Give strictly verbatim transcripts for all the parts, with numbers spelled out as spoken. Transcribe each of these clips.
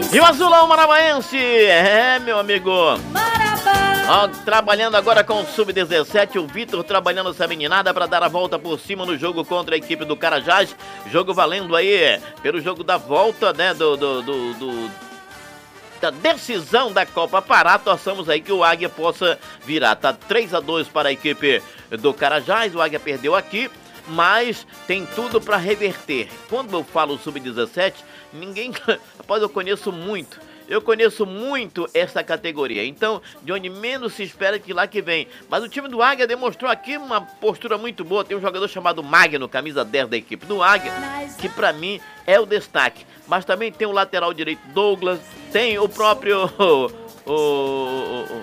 E o Azulão Maranhense, é, meu amigo. Ó, trabalhando agora com o sub dezessete, o Vitor trabalhando essa meninada para dar a volta por cima no jogo contra a equipe do Carajás. Jogo valendo aí pelo jogo da volta, né, do... do, do, do da decisão da Copa Pará. Torçamos aí que o Águia possa virar. Tá três a dois para a equipe do Carajás. O Águia perdeu aqui, mas tem tudo para reverter. Quando eu falo sub dezessete, ninguém... Rapaz, eu conheço muito. Eu conheço muito essa categoria. Então, de onde menos se espera que lá que vem. Mas o time do Águia demonstrou aqui uma postura muito boa. Tem um jogador chamado Magno, camisa dez da equipe do Águia, que pra mim é o destaque. Mas também tem o lateral direito Douglas, tem o próprio... O, o, o, o,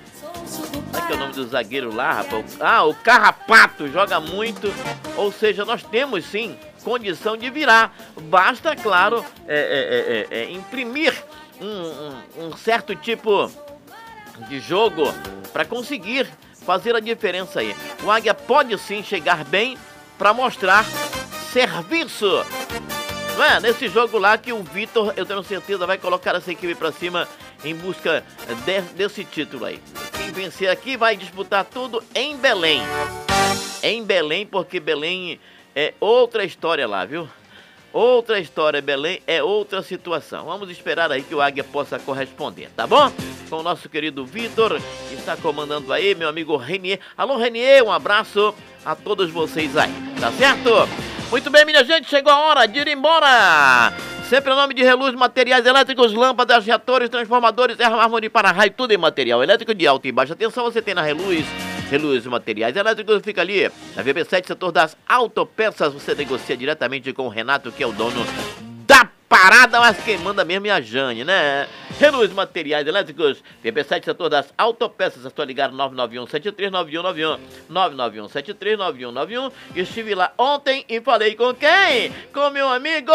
como é que é o nome do zagueiro lá, rapaz? Ah, o Carrapato joga muito. Ou seja, nós temos sim condição de virar. Basta, claro, é, é, é, é, imprimir um, um, um certo tipo de jogo para conseguir fazer a diferença aí. O Águia pode sim chegar bem para mostrar serviço. Não é? Nesse jogo lá que o Vitor, eu tenho certeza, vai colocar essa equipe para cima em busca de, desse título aí. Quem vencer aqui vai disputar tudo em Belém. Em Belém, porque Belém é outra história lá, viu? Outra história, Belém é outra situação. Vamos esperar aí que o Águia possa corresponder, tá bom? Com o nosso querido Vitor, que está comandando aí, meu amigo Renier. Alô, Renier, um abraço a todos vocês aí, tá certo? Muito bem, minha gente, chegou a hora de ir embora. Sempre em nome de Reluz Materiais Elétricos, lâmpadas, reatores, transformadores, erva, árvore para raio, tudo em material elétrico de alta e baixa tensão. Você tem na Reluz. Reluz Materiais Elétricos fica ali na V B sete, setor das autopeças. Você negocia diretamente com o Renato, que é o dono da parada, mas quem manda mesmo é a Jane, né? Reluz Materiais Elétricos, V B sete, setor das autopeças. É só ligar nove nove um sete três nove um nove um, nove nove um sete três nove um nove um. Estive lá ontem e falei com quem? Com meu amigo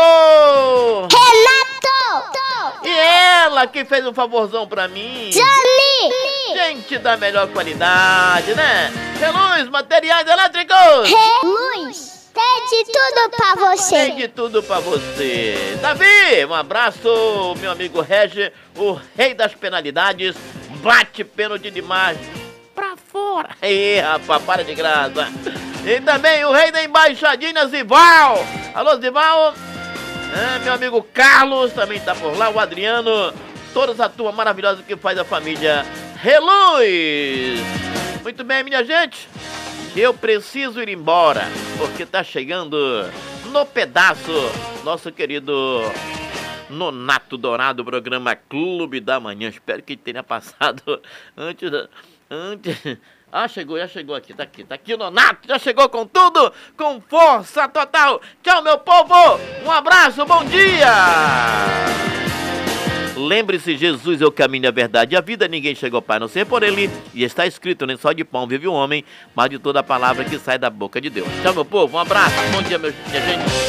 Renato! E ela que fez um favorzão pra mim. Jane! Gente da melhor qualidade, né? Reluz Materiais Elétricos! Reluz! Tem de tudo pra você! Tem de tudo pra você! Davi, um abraço, meu amigo Regi, o rei das penalidades. Bate pênalti demais pra fora! Ih, rapaz, para de graça! E também o rei da embaixadinha, Zival! Alô, Zival! É, meu amigo Carlos também tá por lá, o Adriano. Toda a turma maravilhosa que faz a família Reluz. Muito bem, minha gente. Eu preciso ir embora, porque tá chegando no pedaço nosso querido Nonato Dourado, programa Clube da Manhã. Espero que tenha passado antes... antes... Ah, chegou, já chegou aqui, tá aqui, tá aqui o Nonato, já chegou com tudo, com força total. Tchau, meu povo, um abraço, bom dia. Lembre-se, Jesus é o caminho, a verdade e a vida. Ninguém chegou ao Pai a não ser por Ele. E está escrito, nem só de pão vive o homem, mas de toda a palavra que sai da boca de Deus. Tchau, meu povo, um abraço, bom dia, minha gente.